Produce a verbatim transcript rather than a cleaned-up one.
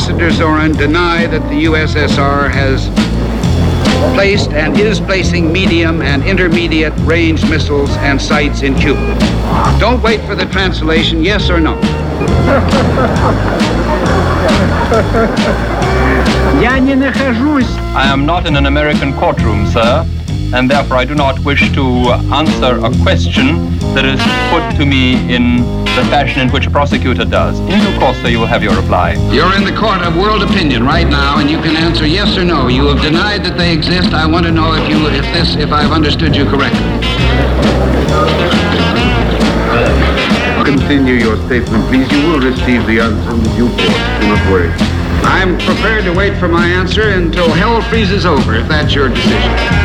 Ambassador Zorin deny that the U S S R has placed and is placing medium and intermediate range missiles and sights in Cuba? Don't wait for the translation, yes or no? I am not in an American courtroom, sir, and therefore I do not wish to answer a question that is put to me in the fashion in which a prosecutor does. In due course, sir, you will have your reply. You're in the court of world opinion right now, and you can answer yes or no. You have denied that they exist. I want to know if you, if this, if I've understood you correctly. Continue your statement, please. You will receive the answer in due course. Do not worry. I'm prepared to wait for my answer until hell freezes over, if that's your decision.